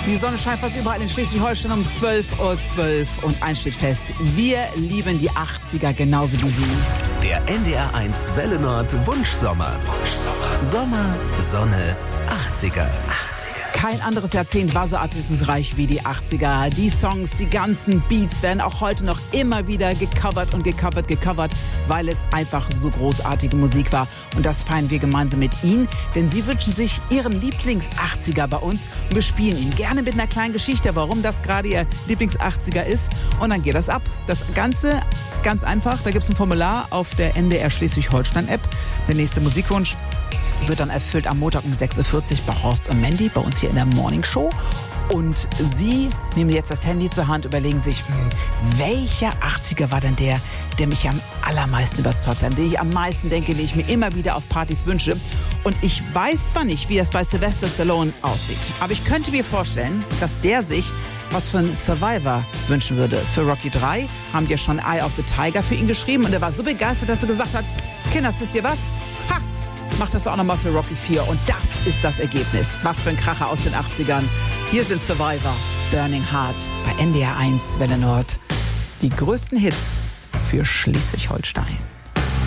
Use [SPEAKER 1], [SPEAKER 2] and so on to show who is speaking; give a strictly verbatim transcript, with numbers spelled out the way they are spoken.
[SPEAKER 1] Die Sonne scheint fast überall in Schleswig-Holstein um zwölf Uhr zwölf und eins steht fest, wir lieben die achtziger genauso wie Sie.
[SPEAKER 2] Der N D R eins Welle Nord Wunschsommer. Wunschsommer. Sommer, Sonne, achtziger. achtziger.
[SPEAKER 1] Kein anderes Jahrzehnt war so abwechslungsreich wie die achtziger. Die Songs, die ganzen Beats werden auch heute noch immer wieder gecovert und gecovert, gecovert, weil es einfach so großartige Musik war. Und das feiern wir gemeinsam mit Ihnen, denn Sie wünschen sich Ihren Lieblings-achtziger bei uns und wir spielen ihn gerne mit einer kleinen Geschichte, warum das gerade Ihr Lieblings-achtziger ist. Und dann geht das ab. Das Ganze ganz einfach, da gibt es ein Formular auf der N D R Schleswig-Holstein-App. Der nächste Musikwunsch wird dann erfüllt am Montag um sechs Uhr vierzig bei Horst und Mandy, bei uns hier in der Morning Show. Und Sie nehmen jetzt das Handy zur Hand, überlegen sich, hm, welcher achtziger war denn der, der mich am allermeisten überzeugt hat, an den ich am meisten denke, den ich mir immer wieder auf Partys wünsche. Und ich weiß zwar nicht, wie das bei Sylvester Stallone aussieht, aber ich könnte mir vorstellen, dass der sich was für einen Survivor wünschen würde. Für Rocky drei haben die ja schon Eye of the Tiger für ihn geschrieben und er war so begeistert, dass er gesagt hat, Kinders, wisst ihr was? Ha! Macht das auch nochmal für Rocky vier. Und das ist das Ergebnis. Was für ein Kracher aus den achtzigern. Hier sind Survivor, Burning Heart bei N D R eins Welle Nord. Die größten Hits für Schleswig-Holstein.